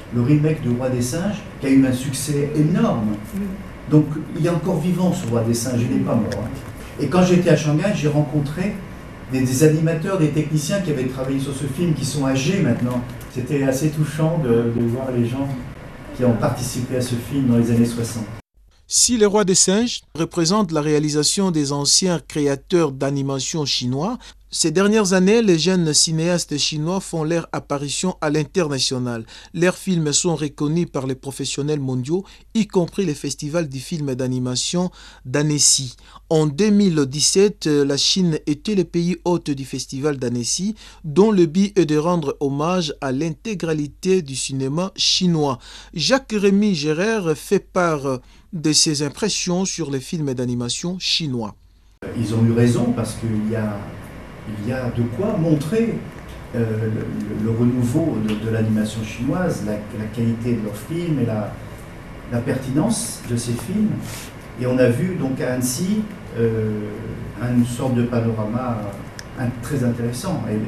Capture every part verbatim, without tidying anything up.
le remake de Roi des Singes, qui a eu un succès énorme. Donc il est encore vivant ce Roi des Singes, il n'est pas mort. Hein. Et quand j'étais à Shanghai, j'ai rencontré des, des animateurs, des techniciens qui avaient travaillé sur ce film, qui sont âgés maintenant. C'était assez touchant de, de voir les gens qui ont participé à ce film dans les années soixante. Si Le Roi des Singes représente la réalisation des anciens créateurs d'animation chinois, ces dernières années, les jeunes cinéastes chinois font leur apparition à l'international. Leurs films sont reconnus par les professionnels mondiaux, y compris les festivals du film d'animation d'Annecy. En deux mille dix-sept, la Chine était le pays hôte du festival d'Annecy, dont le but est de rendre hommage à l'intégralité du cinéma chinois. Jacques-Rémy Gérard fait part de ses impressions sur les films d'animation chinois. Ils ont eu raison parce qu'il y a, il y a de quoi montrer euh, le, le renouveau de, de l'animation chinoise, la, la qualité de leurs films et la, la pertinence de ces films. Et on a vu donc à Annecy euh, une sorte de panorama un, très intéressant. Et,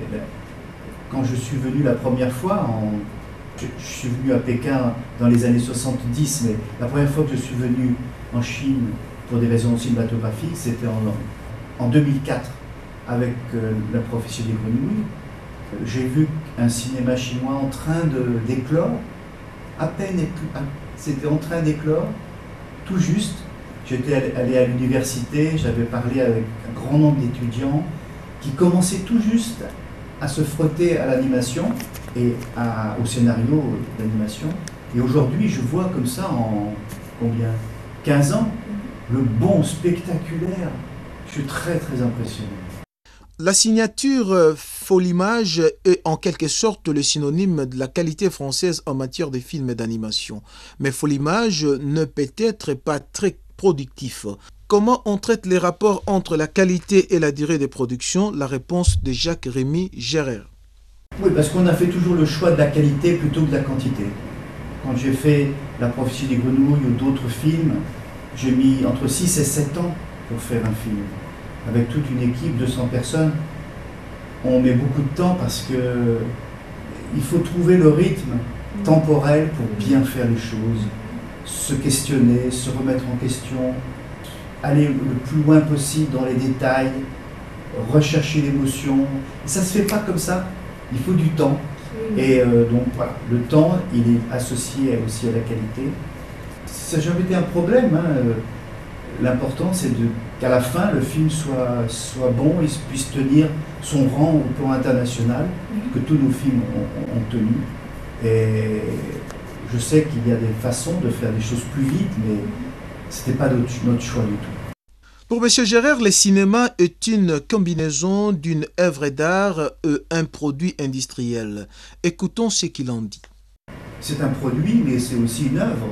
quand je suis venu la première fois, en, je, je suis venu à Pékin dans les années soixante-dix, mais la première fois que je suis venu en Chine pour des raisons cinématographiques, c'était en, en deux mille quatre avec euh, La prophétie des grenouilles. J'ai vu un cinéma chinois en train d'éclore, à peine, c'était en train d'éclore, tout juste. J'étais allé à l'université, j'avais parlé avec un grand nombre d'étudiants qui commençaient tout juste à se frotter à l'animation et à, au scénario d'animation. Et aujourd'hui, je vois comme ça en combien quinze ans, le bond spectaculaire. Je suis très très impressionné. La signature Folimage est en quelque sorte le synonyme de la qualité française en matière de films d'animation. Mais Folimage ne peut être pas très productif. Comment on traite les rapports entre la qualité et la durée de production? La réponse de Jacques-Rémy Gérard. Oui, parce qu'on a fait toujours le choix de la qualité plutôt que de la quantité. Quand j'ai fait La prophétie des grenouilles ou d'autres films, j'ai mis entre six et sept ans pour faire un film. Avec toute une équipe, deux cents personnes, on met beaucoup de temps parce que il faut trouver le rythme temporel pour bien faire les choses, se questionner, se remettre en question, aller le plus loin possible dans les détails, rechercher l'émotion. Ça ne se fait pas comme ça, il faut du temps. Et euh, donc voilà, le temps, il est associé aussi à la qualité. Ça n'a jamais été un problème. Hein. L'important, c'est qu'à la fin, le film soit, soit bon et puisse tenir son rang au plan international, que tous nos films ont, ont tenu. Et je sais qu'il y a des façons de faire des choses plus vite, mais ce n'était pas notre, notre choix du tout. Pour M. Gérard, le cinéma est une combinaison d'une œuvre d'art et un produit industriel. Écoutons ce qu'il en dit. C'est un produit, mais c'est aussi une œuvre.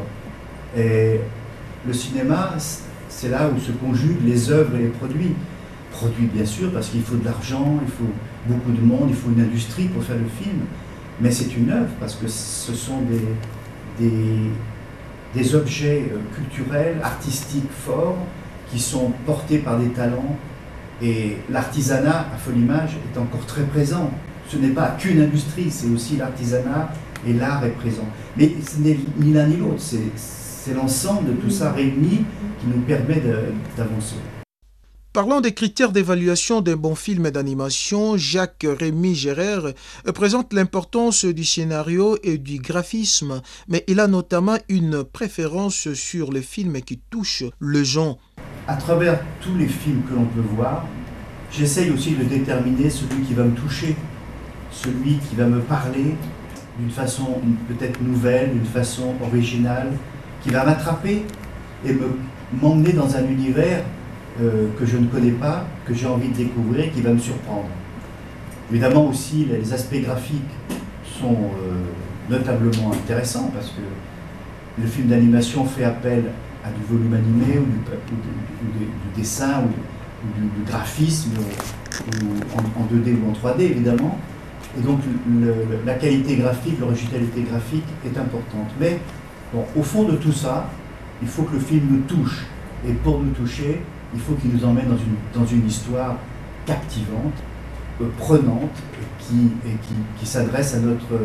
Et le cinéma, c'est là où se conjuguent les œuvres et les produits. Produits, bien sûr, parce qu'il faut de l'argent, il faut beaucoup de monde, il faut une industrie pour faire le film. Mais c'est une œuvre, parce que ce sont des, des, des objets culturels, artistiques forts, qui sont portés par des talents. Et l'artisanat à Folimage est encore très présent. Ce n'est pas qu'une industrie, c'est aussi l'artisanat et l'art est présent. Mais ce n'est ni l'un ni l'autre, c'est l'ensemble de tout ça réuni qui nous permet d'avancer. Parlant des critères d'évaluation d'un bon film d'animation, Jacques-Rémy Gérard présente l'importance du scénario et du graphisme, mais il a notamment une préférence sur les films qui touchent le genre. À travers tous les films que l'on peut voir, j'essaye aussi de déterminer celui qui va me toucher, celui qui va me parler d'une façon peut-être nouvelle, d'une façon originale, qui va m'attraper et m'emmener dans un univers euh, que je ne connais pas, que j'ai envie de découvrir, qui va me surprendre. Évidemment aussi, les aspects graphiques sont euh, notablement intéressants parce que le film d'animation fait appel à du volume animé ou du, ou du, du, du dessin ou, du, ou du, du graphisme ou en, en deux D ou en trois D évidemment. Et donc le, le, la qualité graphique, l'originalité graphique est importante. Mais bon, au fond de tout ça, il faut que le film nous touche. Et pour nous toucher, il faut qu'il nous emmène dans une, dans une histoire captivante, euh, prenante, qui, et qui, qui s'adresse à notre,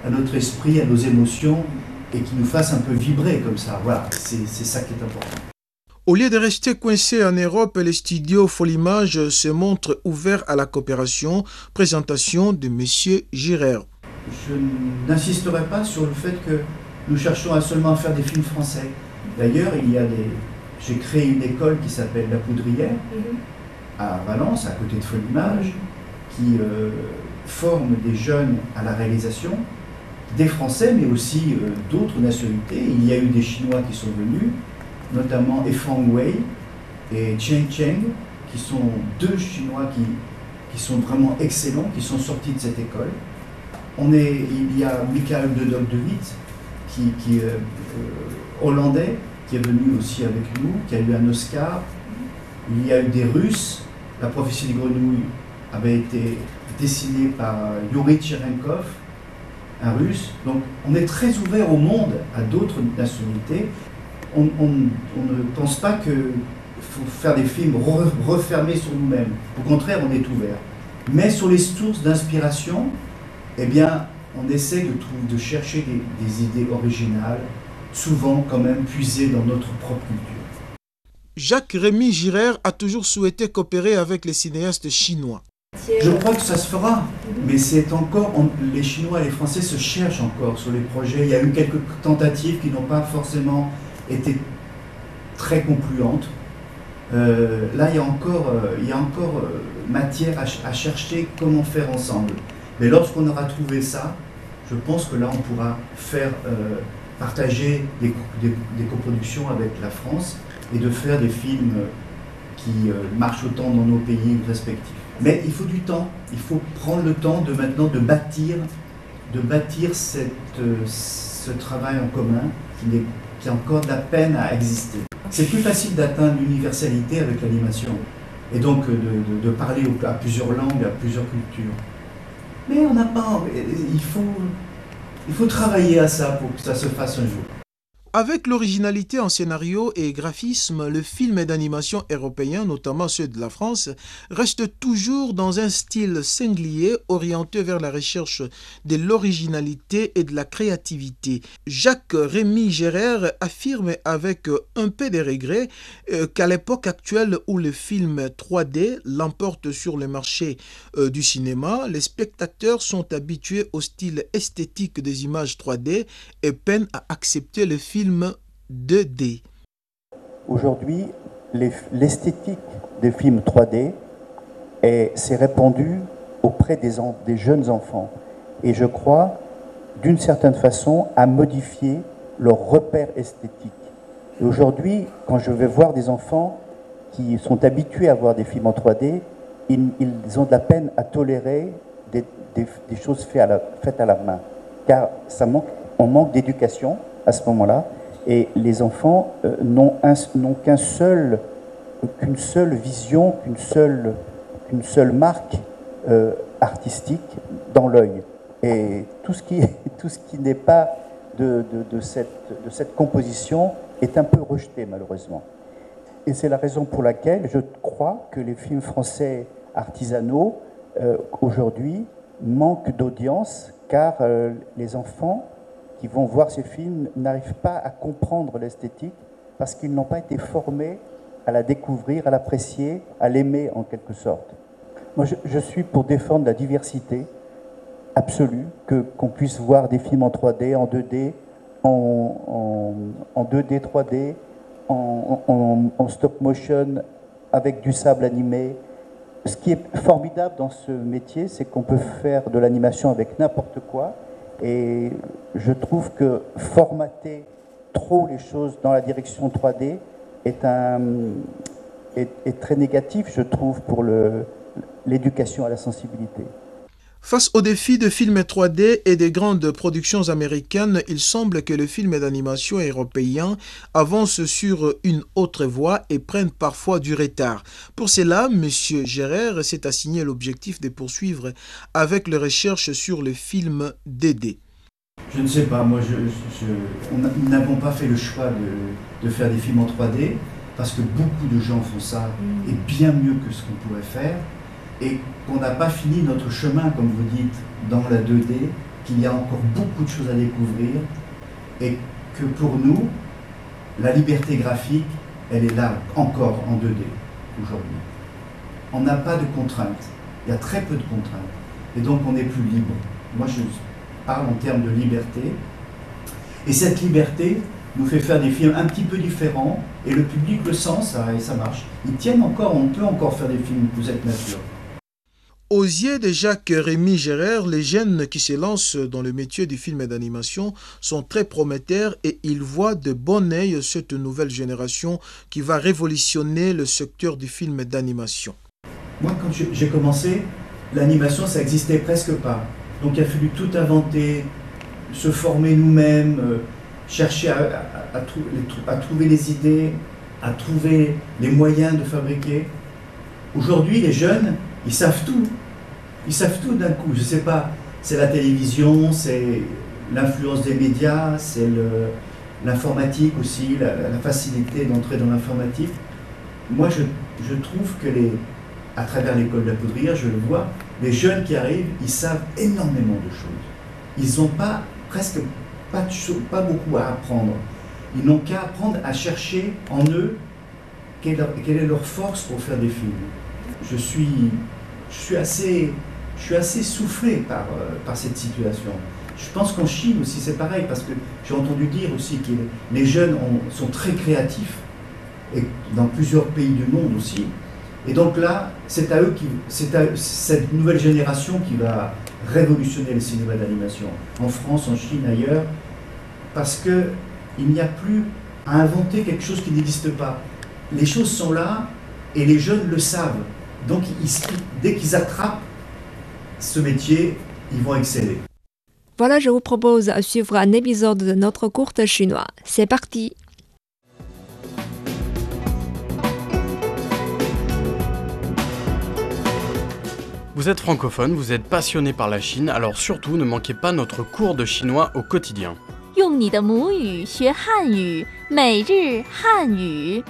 à notre esprit, à nos émotions, et qui nous fasse un peu vibrer comme ça. Voilà, c'est ça qui est important. Au lieu de rester coincé en Europe, les studios Folimage se montrent ouverts à la coopération. Présentation de M. Girrer. Je n'insisterai pas sur le fait que nous cherchons à seulement faire des films français. D'ailleurs, il y a des... j'ai créé une école qui s'appelle La Poudrière, à Valence, à côté de Folimage, qui euh, forme des jeunes à la réalisation, des Français, mais aussi euh, d'autres nationalités. Il y a eu des Chinois qui sont venus, notamment Efang Wei et Chen Cheng, qui sont deux Chinois qui, qui sont vraiment excellents, qui sont sortis de cette école. On est, il y a Michael de Dog de Witt, qui, qui est euh, hollandais, qui est venu aussi avec nous, qui a eu un Oscar. Il y a eu des Russes. La prophétie des grenouilles avait été dessinée par Yuri Tcherenkov, un Russe. Donc on est très ouvert au monde, à d'autres nationalités. On, on, on ne pense pas qu'il faut faire des films re, refermés sur nous-mêmes. Au contraire, on est ouvert. Mais sur les sources d'inspiration, eh bien, on essaie de, trouver, de chercher des, des idées originales, souvent quand même puisées dans notre propre culture. Jacques-Rémy Girrer a toujours souhaité coopérer avec les cinéastes chinois. Je crois que ça se fera, mais c'est encore, on, les Chinois et les Français se cherchent encore sur les projets. Il y a eu quelques tentatives qui n'ont pas forcément été très concluantes. Euh, là, il y a encore, euh, il y a encore euh, matière à, à chercher comment faire ensemble. Mais lorsqu'on aura trouvé ça, je pense que là, on pourra faire euh, partager des, des, des coproductions avec la France et de faire des films qui euh, marchent autant dans nos pays respectifs. Mais il faut du temps, il faut prendre le temps de maintenant de bâtir, de bâtir cette, euh, ce travail en commun qui, est, qui a encore de la peine à exister. C'est plus facile d'atteindre l'universalité avec l'animation et donc de, de, de parler à plusieurs langues, à plusieurs cultures. Mais on n'a pas, il faut, il faut travailler à ça pour que ça se fasse un jour. Avec l'originalité en scénario et graphisme, le film d'animation européen, notamment ceux de la France, reste toujours dans un style singulier orienté vers la recherche de l'originalité et de la créativité. Jacques-Rémy Girrer affirme avec un peu de regret qu'à l'époque actuelle où le film trois D l'emporte sur le marché du cinéma, les spectateurs sont habitués au style esthétique des images trois D et peinent à accepter le film deux D. Aujourd'hui, l'esthétique des films trois D s'est répandue auprès des, des jeunes enfants. Et je crois, d'une certaine façon, à modifier leurs repères esthétiques. Et aujourd'hui, quand je vais voir des enfants qui sont habitués à voir des films en trois D, ils, ils ont de la peine à tolérer des, des, des choses faites à, la, faites à la main. Car ça manque, on manque d'éducation à ce moment-là, et les enfants euh, n'ont qu'un seul, qu'une seule vision, qu'une seule, qu'une seule marque euh, artistique dans l'œil. Et tout ce qui, tout ce qui n'est pas de, de, de, cette, de cette composition est un peu rejeté, malheureusement. Et c'est la raison pour laquelle je crois que les films français artisanaux, euh, aujourd'hui, manquent d'audience, car euh, les enfants qui vont voir ces films n'arrivent pas à comprendre l'esthétique parce qu'ils n'ont pas été formés à la découvrir, à l'apprécier, à l'aimer en quelque sorte. Moi, je, je suis pour défendre la diversité absolue, que, qu'on puisse voir des films en trois D, en deux D, en, en, en deux D, trois D, en, en, en stop motion, avec du sable animé. Ce qui est formidable dans ce métier, c'est qu'on peut faire de l'animation avec n'importe quoi. Et je trouve que formater trop les choses dans la direction trois D est, un, est, est très négatif, je trouve, pour l'éducation à la sensibilité. Face au défi de films trois D et des grandes productions américaines, il semble que le film d'animation européen avance sur une autre voie et prenne parfois du retard. Pour cela, M. Girrer s'est assigné l'objectif de poursuivre avec les recherches sur le film deux D. Je ne sais pas, moi, je, je, nous n'avons pas fait le choix de, de faire des films en trois D parce que beaucoup de gens font ça et bien mieux que ce qu'on pourrait faire. Et qu'on n'a pas fini notre chemin, comme vous dites, dans la deux D, qu'il y a encore beaucoup de choses à découvrir et que pour nous, la liberté graphique, elle est là encore en deux D aujourd'hui. On n'a pas de contraintes, il y a très peu de contraintes et donc on est plus libre. Moi je parle en termes de liberté et cette liberté nous fait faire des films un petit peu différents et le public le sent ça et ça marche. Ils tiennent encore, on peut encore faire des films de cette nature. Aux yeux de Jacques Rémy Gérard, les jeunes qui se lancent dans le métier du film et d'animation sont très prometteurs et ils voient de bon œil cette nouvelle génération qui va révolutionner le secteur du film et d'animation. Moi, quand j'ai commencé, l'animation, ça n'existait presque pas. Donc il a fallu tout inventer, se former nous-mêmes, euh, chercher à, à, à, trou à trouver les idées, à trouver les moyens de fabriquer. Aujourd'hui, les jeunes, ils savent tout. Ils savent tout d'un coup. Je ne sais pas, c'est la télévision, c'est l'influence des médias, c'est l'informatique aussi, la, la facilité d'entrer dans l'informatique. Moi, je, je trouve que, les, à travers l'école de la poudrière, je le vois, les jeunes qui arrivent, ils savent énormément de choses. Ils n'ont pas, presque pas, de, pas beaucoup à apprendre. Ils n'ont qu'à apprendre à chercher en eux quelle, quelle est leur force pour faire des films. Je suis, je suis, assez, je suis assez soufflé par, euh, par cette situation. Je pense qu'en Chine aussi c'est pareil, parce que j'ai entendu dire aussi que les jeunes ont, sont très créatifs, et dans plusieurs pays du monde aussi. Et donc là, c'est à eux, qui, c'est à cette nouvelle génération qui va révolutionner le cinéma d'animation, en France, en Chine, ailleurs, parce qu'il n'y a plus à inventer quelque chose qui n'existe pas. Les choses sont là, et les jeunes le savent. Donc, ils, dès qu'ils attrapent ce métier, ils vont exceller. Voilà, je vous propose de suivre un épisode de notre cours de chinois. C'est parti! Vous êtes francophone, vous êtes passionné par la Chine, alors surtout ne manquez pas notre cours de chinois au quotidien. 用你的母语学汉语，每日汉语。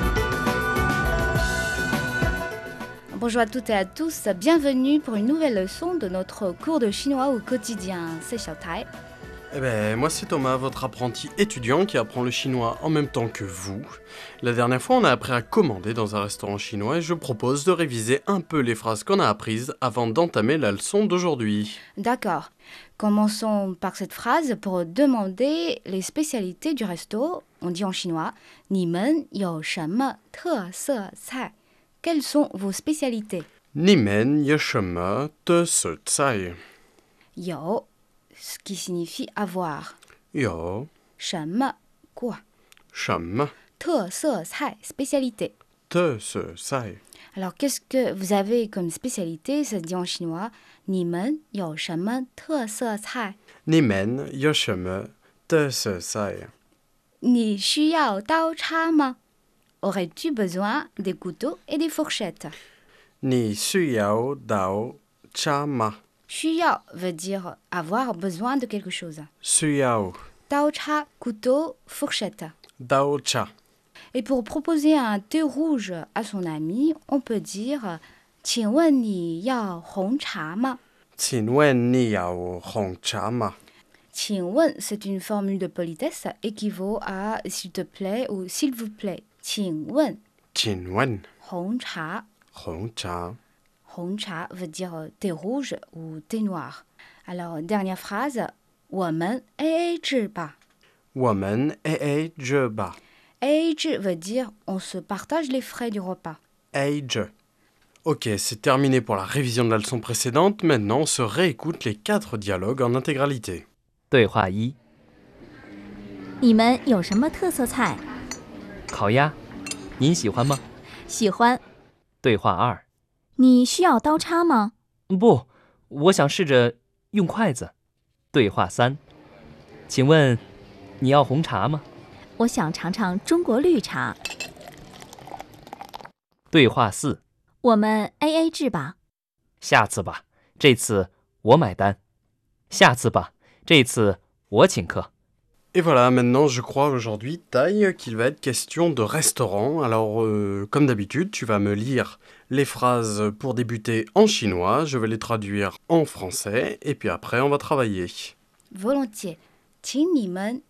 Bonjour à toutes et à tous, bienvenue pour une nouvelle leçon de notre cours de chinois au quotidien. C'est Xiaotai. Eh ben, moi c'est Thomas, votre apprenti étudiant qui apprend le chinois en même temps que vous. La dernière fois, on a appris à commander dans un restaurant chinois et je propose de réviser un peu les phrases qu'on a apprises avant d'entamer la leçon d'aujourd'hui. D'accord. Commençons par cette phrase pour demander les spécialités du resto. On dit en chinois «你们有什么特色菜？ Quelles sont vos spécialités? 你们有什么特色菜？ 有 ce qui signifie avoir. 有什么 quoi? 什么特色菜 spécialité. 特色菜 Alors, qu'est-ce que vous avez comme spécialité? Ça se dit en chinois. 你们有什么特色菜？ 你们有什么特色菜？ 你需要刀叉吗？ Aurais-tu besoin des couteaux et des fourchettes? 你需要刀叉吗？ 需要 veut dire avoir besoin de quelque chose. 需要刀叉 couteau, fourchette. 刀叉 Et pour proposer un thé rouge à son ami, on peut dire 请问你要红茶吗？ 请问你要红茶吗？ 请问 c'est une formule de politesse équivaut à s'il te plaît ou s'il vous plaît. 请问请问红茶红茶红茶 veut dire thé rouge ou thé noir. Alors, dernière phrase, 我们 A A 制吧。 我们 A A 制吧。 A A 制 veut dire on se partage les frais du repas. A A 制 Ok, c'est terminé pour la révision de la leçon précédente. Maintenant, on se réécoute les quatre dialogues en intégralité. 对话一： 你们有什么特色菜？ 烤鸭，您喜欢吗？ 喜欢。 对话二： 你需要刀叉吗？ 不，我想试着用筷子。对话三： 请问你要红茶吗？ 我想尝尝中国绿茶。 对话四： 我们 A A 制吧。 下次吧，这次我买单。下次吧，这次我请客。 Et voilà, maintenant je crois aujourd'hui, Tai, qu'il va être question de restaurant. Alors, euh, comme d'habitude, tu vas me lire les phrases pour débuter en chinois, je vais les traduire en français, et puis après on va travailler. Volontiers. 请你们